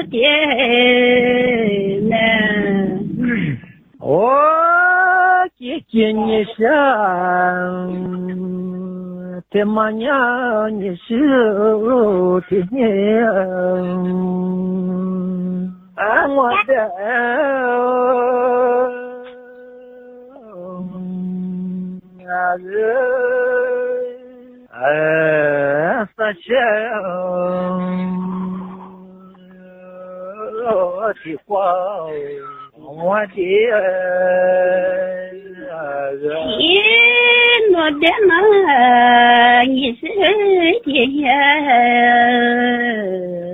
天呢， 我姐姐你想，这么娘你是的俺我的三千的话，我的天我的妈，你是天。